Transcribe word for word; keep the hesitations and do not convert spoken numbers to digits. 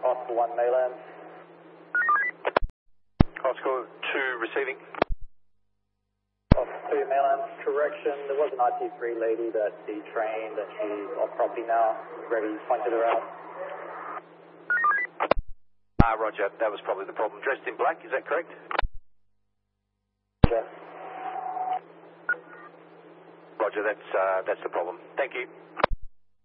Oscar one Mayland. Oscar two receiving. Oscar two Mayland, correction, there was an I T three lady that detrained and she's off property now, ready, pointed her out. Ah, roger, that was probably the problem. Dressed in black, is that correct? Yes. Roger, that's, uh, that's the problem. Thank you.